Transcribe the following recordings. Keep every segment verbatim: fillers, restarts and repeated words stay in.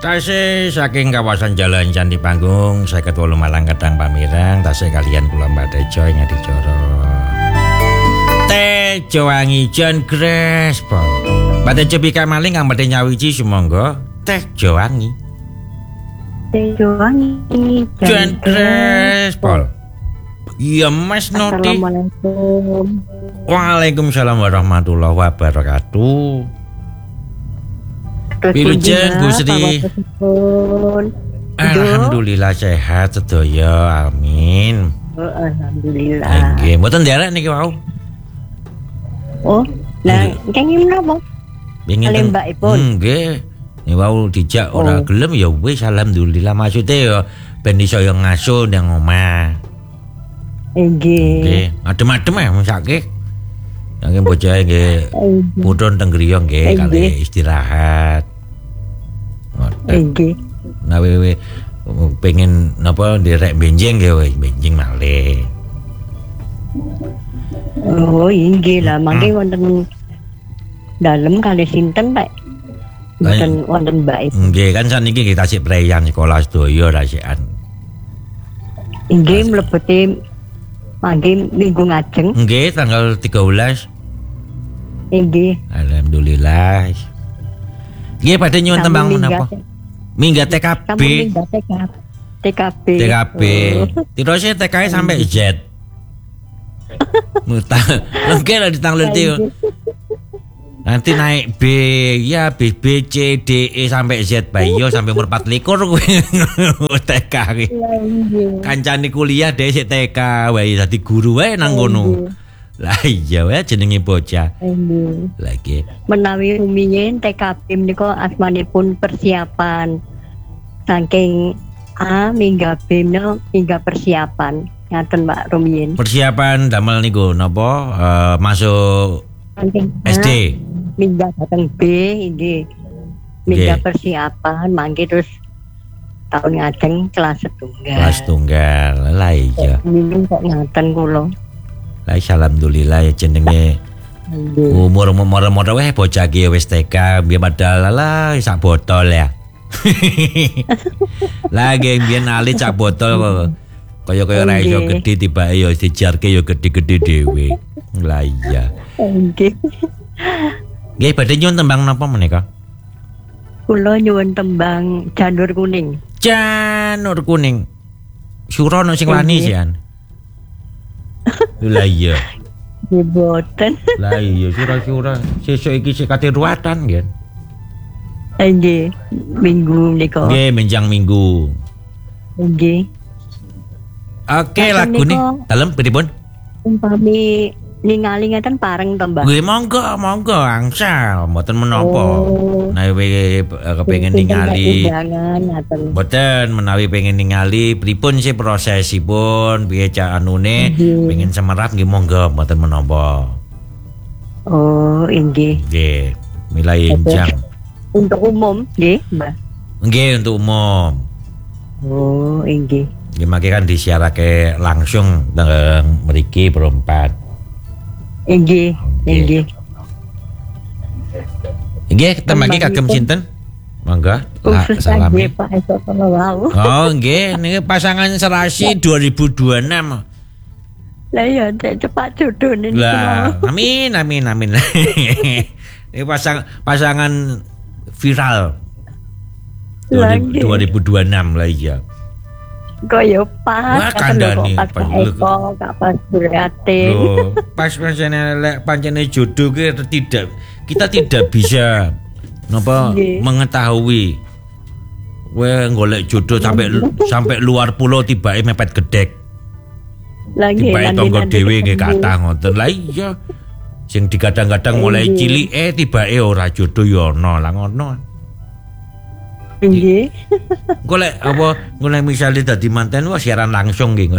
Tasih saking kawasan Jalan Candi Panggung, saya ketua Malang Kedang Pamirang, tasih kalian kula Mbak Tejo ing adicara. Tejo wangi jan gres, po. Mbak Tejo pika maling kang badhe nyawiji sumangga, Tejo wangi. Tejo wangi jan gres, po. Iya Mas Noti. Assalamualaikum. Waalaikumsalam warahmatullahi wabarakatuh. Wilujeng Bu Sri. Alhamdulillah sehat sedaya, amin. Oh, alhamdulillah. Nggih, mboten nderek niki wau. Oh, lah kenging menapa? Pengin mbakipun. Nggih. Nek wau dijak ora Oh. gelem ya wis alhamdulillah, maksude ya ben iso ya ngaso nang omah. Nggih. Nggih, adem-adem ya mesake. Nggih bocah nggih mudhun teng griya nggih kali istirahat. Nggih. Nah wewe pengen napa nderek benjing nggih wis benjing malih. Oh, nggih lah, mangke wonten dalem kalih sinten, Pak? Mboten wonten mbak. Nggih, kan saniki kita sik preyan sekolah sedaya rasikan. Nggih mlebete mangke minggu ngajeng. Nggih, tanggal tiga belas. Nggih. Alhamdulillah. Nggih, padha nyuwun tembang menapa? Minggat T K B. Minggat T K B. T K B. T K B. Tirose T K E sampai Z. Muta. Nggih lah ditanglet itu. Nanti naik B, ya B, B, C, D, E sampai Z, Bayo sampai umur empat likur kuwi T K iki. Kancane kuliah dhewe sik T K, wae dadi guru wae nang kono. Lah iya wae jenenge bocah. Lagi. Menawi rumiyin T K B menika asmanipun persiapan. Saking A mingga B menika mingga persiapan. Ngaten Mbak rumiyin. Persiapan damel niku napa uh, masuk S D. Mingga dateng B nggih. Mingga persiapan mangke terus tahun ngajeng kelas setunggal. Kelas tunggal. Lah iya. Minum kok ngaten kula. Lah alhamdulillah ya jenenge umur umur-umur weh bocah ki wis T K biar padahal lah sak botol ya. Lagi biyen ali sak botol kok kaya-kaya ra iso gedhe tibake ya dijarke ya gedhe-gedhe dhewe. Lah iya. Nggih. Nggih badhe nyuwun tembang napa menika? Kula nyuwun tembang Janur Kuning. Janur Kuning. Sura ono sing wani sian. Lah iya. Boten. Lah iya sura-sura sesuk iki sik kate ruatan nggih. Nggih, minggu nika. Nggih, menjang minggu. Nggih. Oke, lagune dalem pripun? Umpami ningali ngeten pareng to, Mbak. Nggih, monggo, monggo angsal, mboten menapa. Nek kepengin ningali. Mboten menawi pengen ningali pripun sih prosesipun, piye ca anune, pengen semerap nggih monggo, mboten menapa. Oh, nggih. Nggih, milai enjang. Untuk umum, nggih, Mbak. Nggih, untuk umum. Oh, nggih. Nggih, mangke kan disiarake langsung teng mriki berempat. Nggih, nggih. Nggih, temaki kagem sinten? Monggo, salami. Pak esuk kala wau. Oh, nggih, niki pasangan serasi dua ribu dua puluh enam. Lah ya, cepat jodohne niku. Lah, amin, amin, amin. Ini pasang pasangan viral. dua ribu dua puluh enam lah iya. Kaya pas. Wah, kandhane pas eko, gak pas berate. Loh, pas pancene lek pancene jodoh ki tidak kita tidak bisa napa mengetahui. Weh golek jodoh sampai sampai luar pulau tibake mepet gedek. Lagi tibake tangga dhewe nggih kathah ngoten. Lah iya. Sing digadang-gadang mulai cilike tibake ora jodoh ya ana lah ngono. Nggih. Golek apa golek misale dadi manten wah siaran langsung nggih.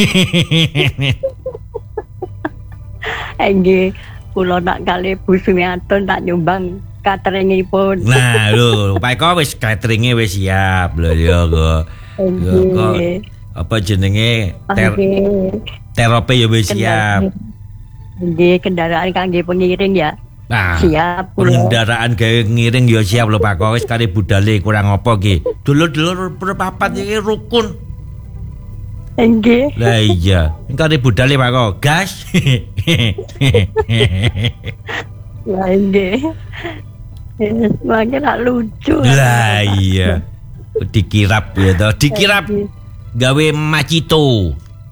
Nggih, kula nak kali Bu Sumiatun tak nyumbang cateringipun. Nah, lho, Pak Eko wis cateringe wis siap lho ya kok. Nggih. Apa jenenge? Ter terope ya wis siap. Nggih, kendaraan kangge pengiring ya. Nah, siap kula. pengendaraan gawe ngiring ya siap lho Pak Ko. Wis kare budale kurang apa ki. Dulur-dulur berpapat iki rukun. Nggih. Lah iya, kare budale Pak Ko. Gas. Lah nggih. Makin lucu. Lah iya. Dikirap ya toh, dikirap gawe macito.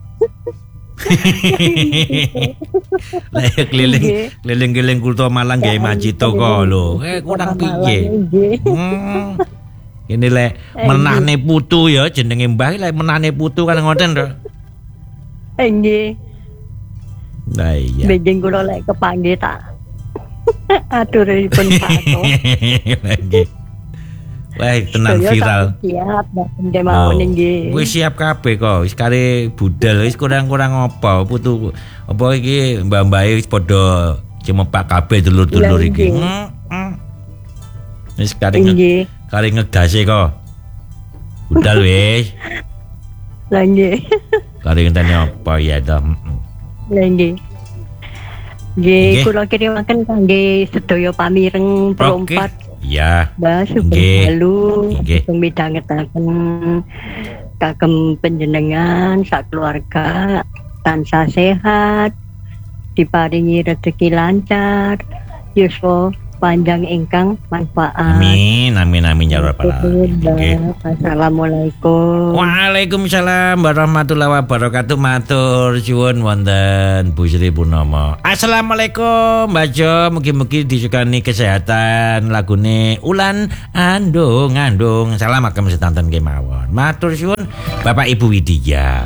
Lah keliling keliling-keliling kulto Malang gawe macito kok lho. Eh kurang piye. Hmm. Ini lek menahne putu ya jenenge Mbah lek menahne putu kan ngoten to. Nggih. Lah iya. Benjing kula lek kepanggih tak aturipun Pak Ko. Nggih. Wah, tenang viral. Siap, ndek mawon nggih. Wis siap kabeh kok. Wis kare budal wis kurang-kurang apa putu apa iki mbah-mbah wis padha cemepak kabeh dulur-dulur iki. Heeh. Wis kare nge, kare ngegase kok. Budal wis. Lah nggih. Kare ngenteni apa ya to. Lah nggih. Nggih, kula kirimaken kangge sedaya pamireng perompat. Ya. Mbah sugeng dalu sugeng midhangetaken kagem panjenengan sak keluarga tansah sehat, diparingi rezeki lancar, yuswa panjang ingkang manfaat. Amin, amin, amin ya rabbal alamin. Assalamualaikum. Waalaikumsalam warahmatullahi wabarakatuh. Matur suwun wonten Bu Sri Purnomo. Assalamualaikum Mbak Jo, mugi-mugi disukani kesehatan lagune Ulan Andung Andung. Salam agem sedanten kemawon. Matur suwun Bapak Ibu Widya.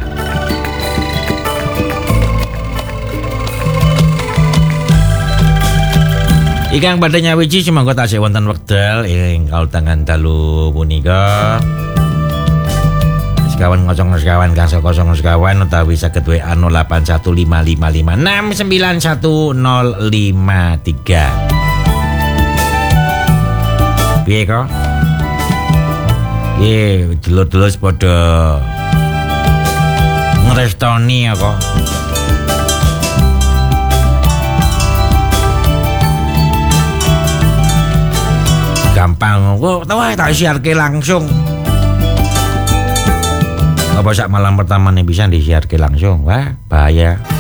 Ikang pada nyawiji semangga tasih wonten wekdal ing kaultangan dalu punika. Sekawan ngosong sekawan kangsa kosong sekawan utawi saged W A nol delapan satu lima lima lima enam sembilan satu nol lima tiga. Piye kok? Piye dulur-dulur padha ngrestoni ya kok. Gampang kok tahu tak siarke langsung. Apa sak malam pertama nih bisa disiarke langsung? Wah, bahaya.